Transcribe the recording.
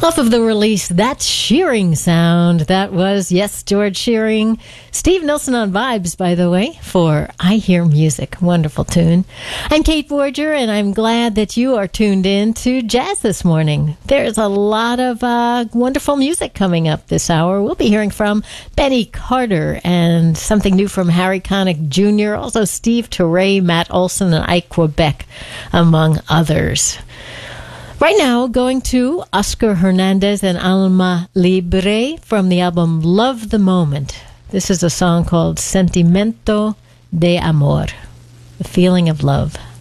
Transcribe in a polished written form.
Off of the release, That's Shearing Sound. That was, yes, George Shearing. Steve Nilsson on vibes, by the way, for I Hear Music. Wonderful tune. I'm Kate Borger, and I'm glad that you are tuned in to Jazz this morning. There's a lot of wonderful music coming up this hour. We'll be hearing from Benny Carter and something new from Harry Connick Jr., also Steve Turre, Matt Olson, and Ike Quebec, among others. Right now, going to Oscar Hernandez and Alma Libre from the album Love the Moment. This is a song called Sentimento de Amor, the feeling of love.